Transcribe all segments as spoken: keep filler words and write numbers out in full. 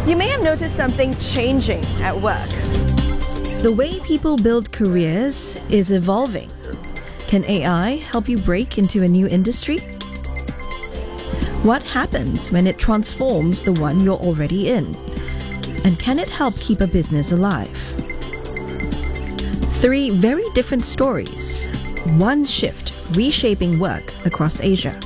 You may have noticed something changing at work. The way people build careers is evolving. Can A I help you break into a new industry? What happens when it transforms the one you're already in? And can it help keep a business alive? Three very different stories. One shift reshaping work across Asia.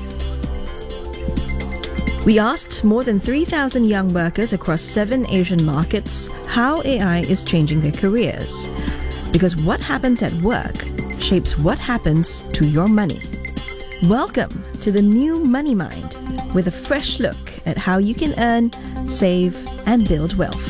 We asked more than three thousand young workers across seven Asian markets how A I is changing their careers. Because what happens at work shapes what happens to your money. Welcome to the new Money Mind, with a fresh look at how you can earn, save, and build wealth.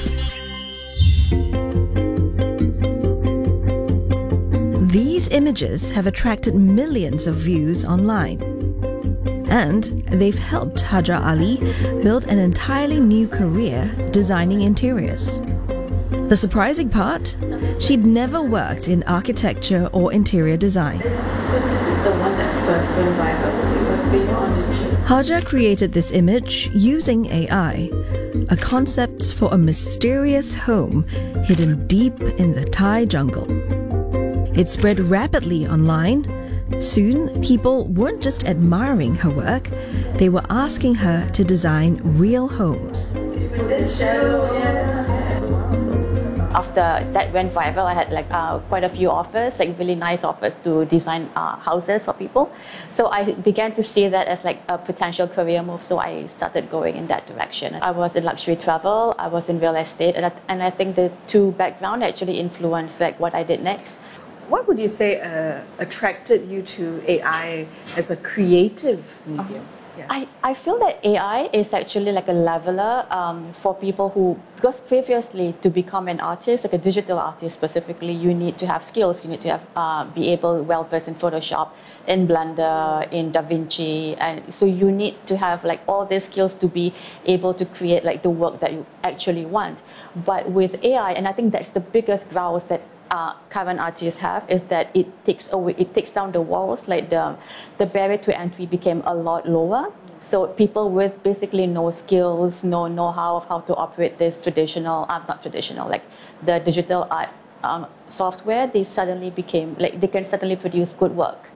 These images have attracted millions of views online. And they've helped Hajar Ali build an entirely new career designing interiors. The surprising part? She'd never worked in architecture or interior design. So this is the one that first went viral. It was based on... Hajar created this image using A I, a concept for a mysterious home hidden deep in the Thai jungle. It spread rapidly online. Soon, people weren't just admiring her work, they were asking her to design real homes. This shadow, yeah. After that went viral, I had like uh, quite a few offers, like really nice offers to design uh, houses for people. So I began to see that as like a potential career move, so I started going in that direction. I was in luxury travel, I was in real estate, and I, and I think the two backgrounds actually influenced like what I did next. What would you say uh, attracted you to A I as a creative medium? Yeah. I, I feel that A I is actually like a leveler um, for people who, because previously to become an artist, like a digital artist specifically, you need to have skills. You need to have uh, be able, well versed in Photoshop, in Blender, in DaVinci, and so you need to have like all these skills to be able to create like the work that you actually want. But with A I, and I think that's the biggest growth that Uh, current artists have, is that it takes away, it takes down the walls, like the, the barrier to entry became a lot lower. So people with basically no skills, no know-how of how to operate this traditional, uh, not traditional, like the digital art um, software, they suddenly became, like they can suddenly produce good work.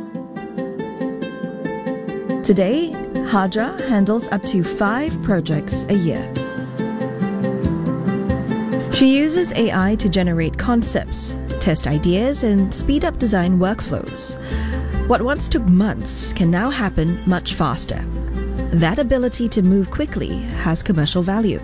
Today, Hajar handles up to five projects a year. She uses A I to generate concepts, test ideas, and speed up design workflows. What once took months can now happen much faster. That ability to move quickly has commercial value.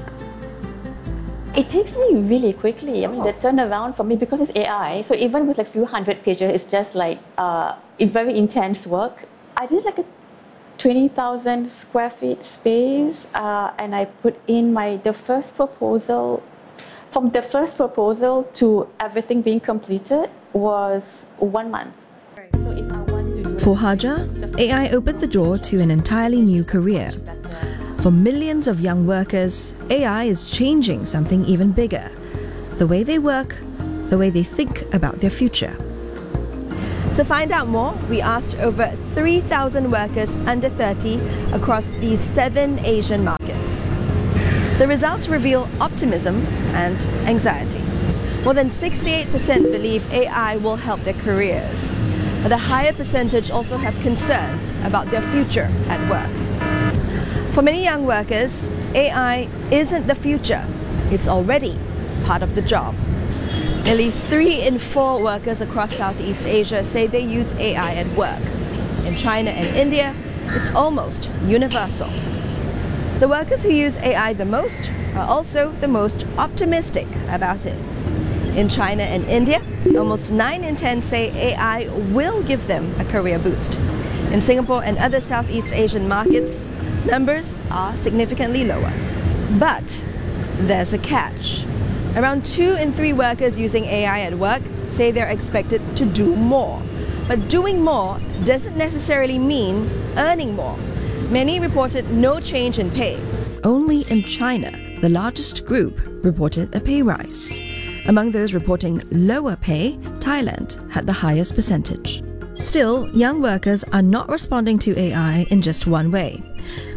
It takes me really quickly. I mean, the turnaround for me, because it's A I, so even with like a few hundred pages, it's just like uh, very intense work. I did like a twenty thousand square feet space, uh, and I put in my, the first proposal. From the first proposal to everything being completed was one month. So if I want to do For Hajar, A I opened the door to an entirely new career. For millions of young workers, A I is changing something even bigger: the way they work, the way they think about their future. To find out more, we asked over three thousand workers under thirty across these seven Asian markets. The results reveal optimism and anxiety. More than sixty-eight percent believe A I will help their careers, but a higher percentage also have concerns about their future at work. For many young workers, A I isn't the future, it's already part of the job. Nearly three in four workers across Southeast Asia say they use A I at work. In China and India, it's almost universal. The workers who use A I the most are also the most optimistic about it. In China and India, almost nine in ten say A I will give them a career boost. In Singapore and other Southeast Asian markets, numbers are significantly lower. But there's a catch. Around two in three workers using A I at work say they're expected to do more. But doing more doesn't necessarily mean earning more. Many reported no change in pay. Only in China, the largest group reported a pay rise. Among those reporting lower pay, Thailand had the highest percentage. Still, young workers are not responding to A I in just one way.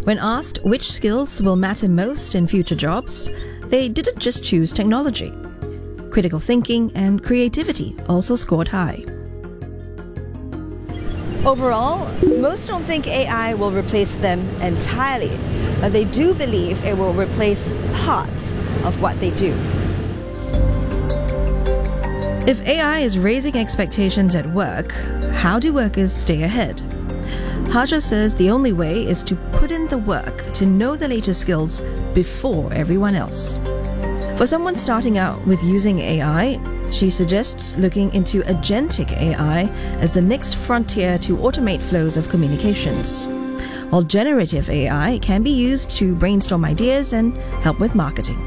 When asked which skills will matter most in future jobs, they didn't just choose technology. Critical thinking and creativity also scored high. Overall, most don't think A I will replace them entirely, but they do believe it will replace parts of what they do. If A I is raising expectations at work, how do workers stay ahead? Haja says the only way is to put in the work to know the latest skills before everyone else. For someone starting out with using A I, she suggests looking into agentic A I as the next frontier to automate flows of communications, while generative A I can be used to brainstorm ideas and help with marketing.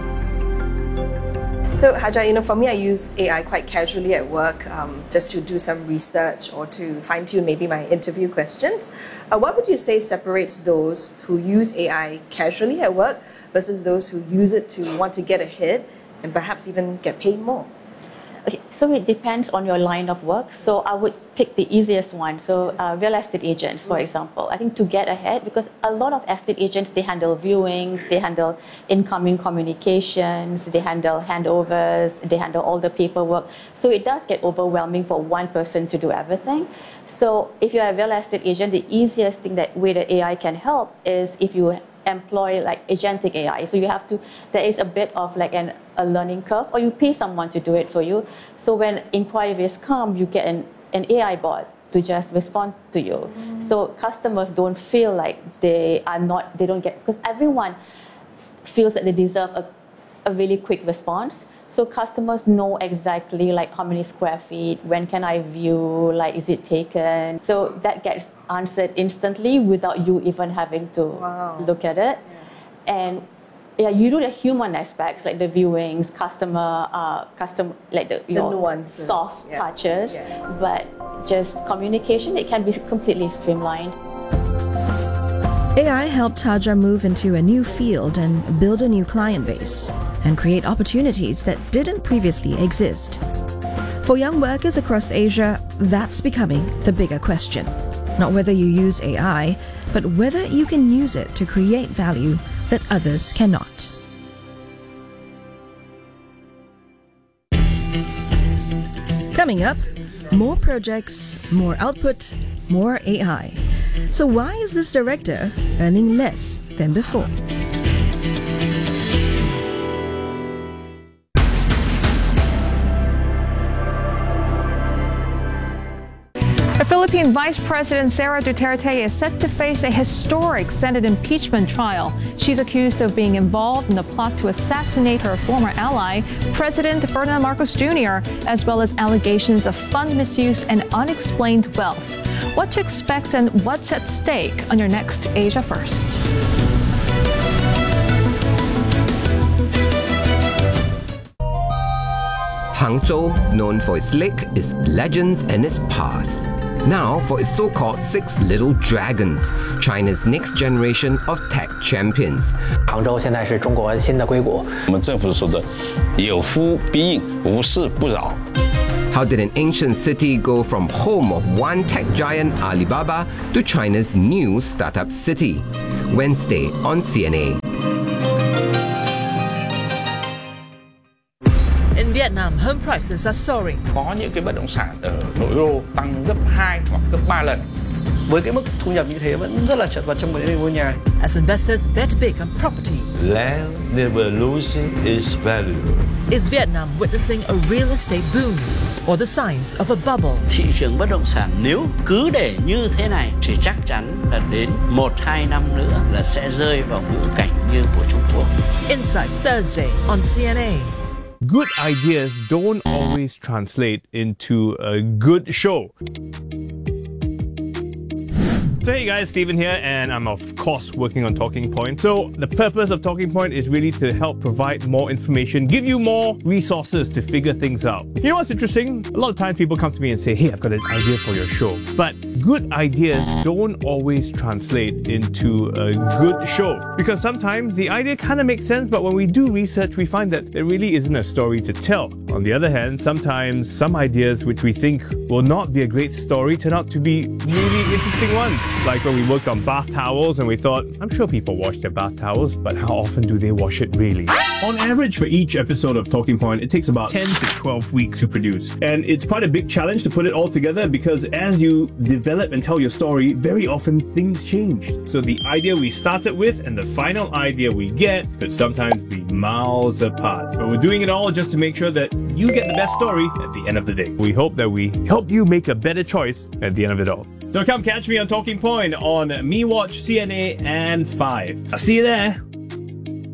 So Haja, you know, for me, I use A I quite casually at work, um, just to do some research or to fine-tune maybe my interview questions. Uh, what would you say separates those who use A I casually at work versus those who use it to want to get ahead and perhaps even get paid more? Okay, so it depends on your line of work. So I would pick the easiest one. So uh, real estate agents, for example. I think to get ahead, because a lot of estate agents, they handle viewings, they handle incoming communications, they handle handovers, they handle all the paperwork. So it does get overwhelming for one person to do everything. So if you're a real estate agent, the easiest thing that way that A I can help is if you employ like agentic A I. So you have to, there is a bit of like an, a learning curve, or you pay someone to do it for you. So when inquiries come, you get an, an A I bot to just respond to you. Mm. So customers don't feel like they are not, they don't get, because everyone feels that they deserve a, a really quick response. So customers know exactly like how many square feet, when can I view, like is it taken? So that gets answered instantly without you even having to Wow. look at it. Yeah. And yeah, you do the human aspects like the viewings, customer, uh, custom, like the, you The know, nuances. soft Yeah. touches, Yeah. but just communication, it can be completely streamlined. A I helped Haja move into a new field and build a new client base and create opportunities that didn't previously exist. For young workers across Asia, that's becoming the bigger question. Not whether you use A I, but whether you can use it to create value that others cannot. Coming up, more projects, more output, more A I. So why is this director earning less than before? Philippine Vice President Sara Duterte is set to face a historic Senate impeachment trial. She's accused of being involved in the plot to assassinate her former ally, President Ferdinand Marcos Junior, as well as allegations of fund misuse and unexplained wealth. What to expect and what's at stake on your next Asia First. Hangzhou, known for its lake, its legends, and its past. Now for its so-called Six Little Dragons, China's next generation of tech champions. 杭州现在是中国新的硅谷。 我们政府说的有夫必应，无事不扰。 How did an ancient city go from home of one tech giant Alibaba to China's new startup city? Wednesday on C N A. In Vietnam, home prices are soaring. Có những cái bất động sản ở nội đô tăng gấp hai hoặc gấp ba lần. Với cái mức thu nhập như thế vẫn rất là chật vật trong một mua nhà. As investors bet big on property. Land never loses its value. Is Vietnam witnessing a real estate boom or the signs of a bubble? Thị trường bất động sản nếu cứ để như thế này thì chắc chắn là đến một hai năm nữa là sẽ rơi vào ngữ cảnh như của Trung Quốc. Insight Thursday on C N A. Good ideas don't always translate into a good show. So hey guys, Stephen here, and I'm of course working on Talking Point. So the purpose of Talking Point is really to help provide more information, give you more resources to figure things out. You know what's interesting? A lot of times people come to me and say, hey, I've got an idea for your show. But good ideas don't always translate into a good show. Because sometimes the idea kind of makes sense, but when we do research, we find that there really isn't a story to tell. On the other hand, sometimes some ideas which we think will not be a great story turn out to be really interesting ones. Like when we worked on bath towels and we thought, I'm sure people wash their bath towels, but how often do they wash it really? On average, for each episode of Talking Point, it takes about ten to twelve weeks to produce. And it's quite a big challenge to put it all together because as you develop and tell your story, very often things change. So the idea we started with and the final idea we get could sometimes be miles apart. But we're doing it all just to make sure that you get the best story at the end of the day. We hope that we help you make a better choice at the end of it all. So come catch me on Talking Point on MeWatch, C N A, and five. I'll see you there.